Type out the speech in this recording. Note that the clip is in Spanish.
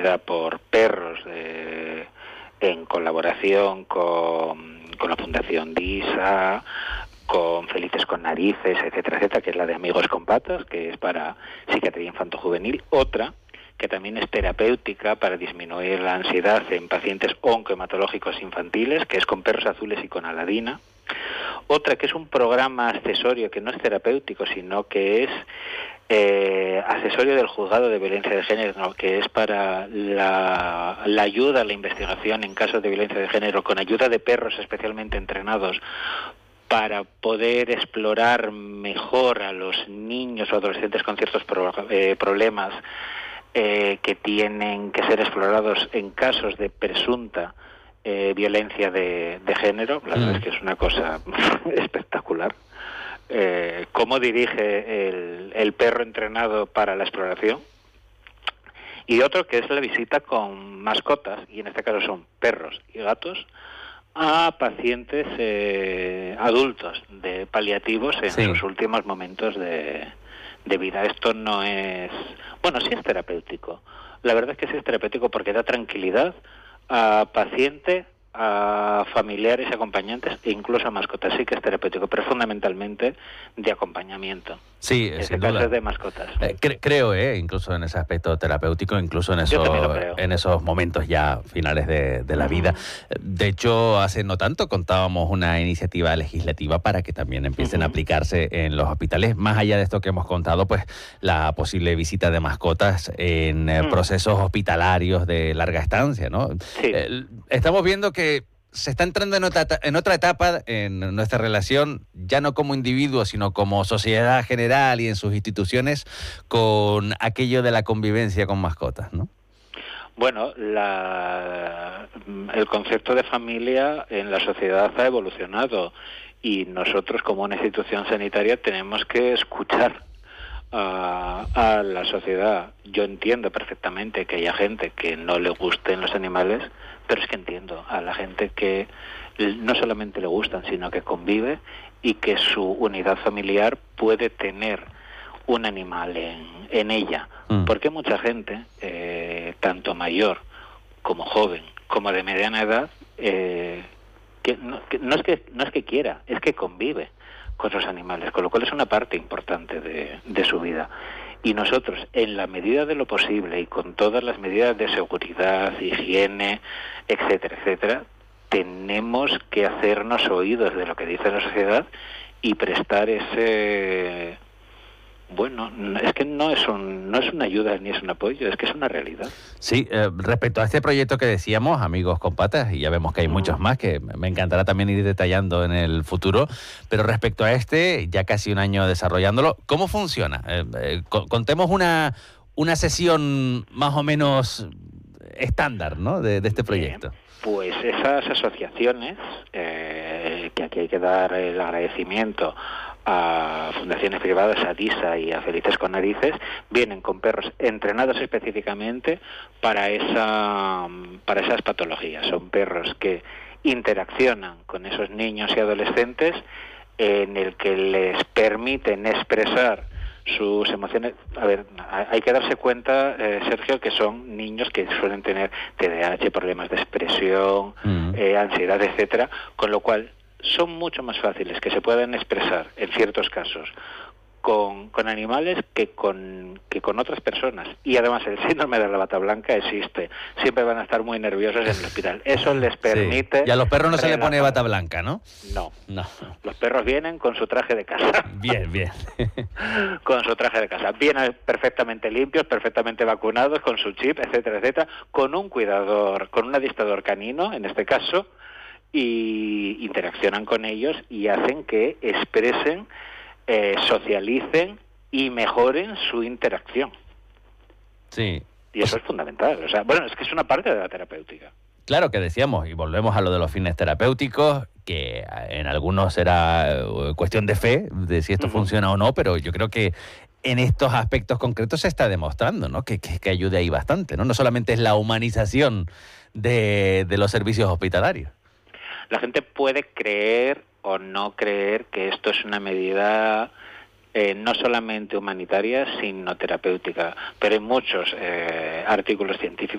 dirigida por perros en colaboración con la Fundación DISA, con Felices con Narices, etcétera, etcétera, que es la de Amigos con Patas, que es para psiquiatría infanto-juvenil. Otra, que también es terapéutica para disminuir la ansiedad en pacientes oncohematológicos infantiles, que es con Perros Azules y con Aladina. Otra, que es un programa accesorio que no es terapéutico, sino que es accesorio del juzgado de violencia de género, ¿no? Que es para la ayuda a la investigación en casos de violencia de género, con ayuda de perros especialmente entrenados para poder explorar mejor a los niños o adolescentes con ciertos problemas que tienen que ser explorados en casos de presunta violencia de género. La verdad es que es una cosa espectacular. Cómo dirige el perro entrenado para la exploración. Y otro que es la visita con mascotas, y en este caso son perros y gatos, a pacientes adultos de paliativos en sus últimos momentos de vida. Esto no es... Bueno, sí es terapéutico. La verdad es que sí es terapéutico porque da tranquilidad a paciente, a familiares y acompañantes e incluso a mascotas. Sí que es terapéutico, pero fundamentalmente de acompañamiento. Sí, en sin este caso duda. es de mascotas. Creo, incluso en ese aspecto terapéutico, incluso en esos momentos ya finales de la vida. De hecho, hace no tanto contábamos una iniciativa legislativa para que también empiecen a aplicarse en los hospitales, más allá de esto que hemos contado, pues la posible visita de mascotas en procesos hospitalarios de larga estancia, ¿no? Sí. Estamos viendo que se está entrando en otra etapa en nuestra relación, ya no como individuos, sino como sociedad general y en sus instituciones, con aquello de la convivencia con mascotas, ¿no? Bueno, el concepto de familia en la sociedad ha evolucionado y nosotros como una institución sanitaria tenemos que escuchar a la sociedad. Yo entiendo perfectamente que haya gente que no le gusten los animales, pero es que entiendo a la gente que no solamente le gustan, sino que convive y que su unidad familiar puede tener un animal en ella. Porque mucha gente, tanto mayor como joven, como de mediana edad, que no es que quiera, es que convive con los animales, con lo cual es una parte importante de su vida. Y nosotros, en la medida de lo posible y con todas las medidas de seguridad, higiene, etcétera, etcétera, tenemos que hacernos oídos de lo que dice la sociedad y prestar ese... Bueno, es que no es una ayuda ni es un apoyo, es que es una realidad. Sí, respecto a este proyecto que decíamos, Amigos con Patas, y ya vemos que hay muchos más que me encantará también ir detallando en el futuro, pero respecto a este, ya casi un año desarrollándolo, ¿cómo funciona? Contemos una sesión más o menos estándar, ¿no?, de este proyecto. Bien, pues esas asociaciones, que aquí hay que dar el agradecimiento a fundaciones privadas, a DISA y a Felices con Narices, vienen con perros entrenados específicamente para esas patologías. Son perros que interaccionan con esos niños y adolescentes, en el que les permiten expresar sus emociones. A ver, hay que darse cuenta, Sergio, que son niños que suelen tener TDAH, problemas de expresión, ansiedad, etcétera, con lo cual son mucho más fáciles que se puedan expresar en ciertos casos con animales que con otras personas. Y además el síndrome de la bata blanca existe. Siempre van a estar muy nerviosos en el hospital. Eso les permite... Sí. Y a los perros no se le pone bata blanca, ¿no? No. Los perros vienen con su traje de casa. Bien. Con su traje de casa. Vienen perfectamente limpios, perfectamente vacunados, con su chip, etcétera, etcétera, con un cuidador, con un adestrador canino, en este caso, y interaccionan con ellos y hacen que expresen, socialicen y mejoren su interacción. Sí. Y eso es fundamental. O sea, bueno, es que es una parte de la terapéutica. Claro que decíamos, y volvemos a lo de los fines terapéuticos, que en algunos será cuestión de fe, de si esto funciona o no, pero yo creo que en estos aspectos concretos se está demostrando, ¿no?, que ayude ahí bastante, ¿no? No solamente es la humanización de los servicios hospitalarios. La gente puede creer o no creer que esto es una medida no solamente humanitaria, sino terapéutica, pero hay muchos artículos científicos